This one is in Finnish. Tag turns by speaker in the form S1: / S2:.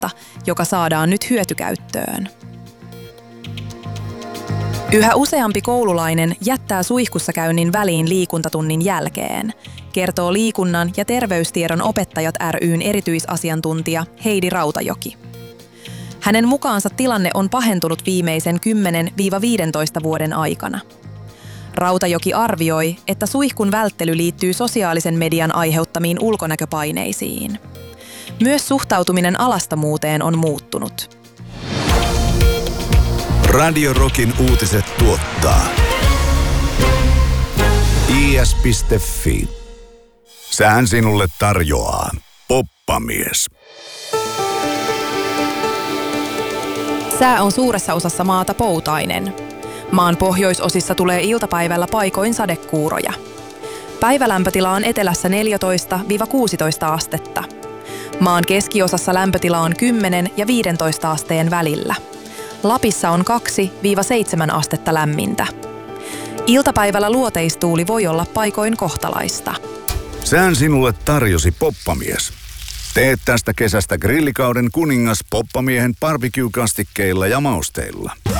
S1: aluetta, joka saadaan nyt hyötykäyttöön. Yhä useampi koululainen jättää suihkussa käynnin väliin liikuntatunnin jälkeen, kertoo Liikunnan ja terveystiedon opettajat ry:n erityisasiantuntija Heidi Rautajoki. Hänen mukaansa tilanne on pahentunut viimeisen 10-15 vuoden aikana. Rautajoki arvioi, että suihkun välttely liittyy sosiaalisen median aiheuttamiin ulkonäköpaineisiin. Myös suhtautuminen alastomuuteen on muuttunut.
S2: Radio Rockin uutiset tuottaa is.fi. Sään sinulle tarjoaa Poppamies.
S1: Sää on suuressa osassa maata poutainen. Maan pohjoisosissa tulee iltapäivällä paikoin sadekuuroja. Päivälämpötila on etelässä 14-16 astetta. Maan keskiosassa lämpötila on 10 ja 15 asteen välillä. Lapissa on 2-7 astetta lämmintä. Iltapäivällä luoteistuuli voi olla paikoin kohtalaista.
S2: Sään sinulle tarjosi Poppamies. Teet tästä kesästä grillikauden kuningas Poppamiehen barbecue-kastikkeilla ja mausteilla.